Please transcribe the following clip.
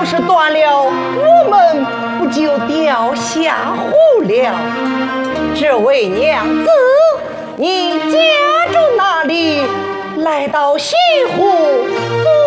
是断了，我们不就掉下湖了？这位娘子，你家住哪里？来到西湖做